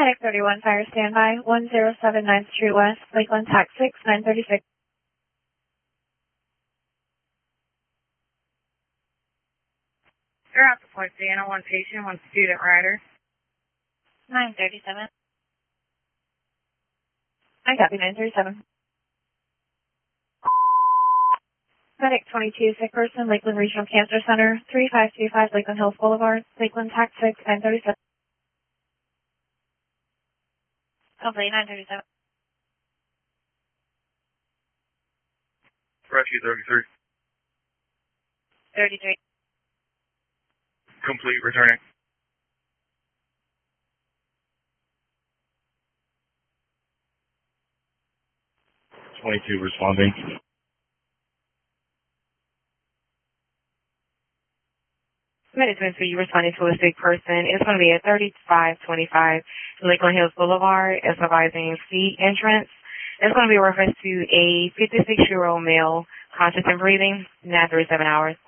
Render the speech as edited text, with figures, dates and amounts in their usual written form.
Medic 31, fire standby, 107 9th Street West, Lakeland, TAC 6, 936. They're out to Point Sienna, one patient, one student rider. 937. I copy 937. Medic 22, sick person, Lakeland Regional Cancer Center, 3525 Lakeland Hills Boulevard, Lakeland, TAC 6, 937. Complete 937. Rescue 33. 33. Complete, returning. .22 responding. Medic 23, you responding to a sick person. It's going to be at 3525 Lakeland Hills Boulevard. It's advising C entrance. It's going to be a reference to a 56-year-old male, conscious and breathing, 937 hours.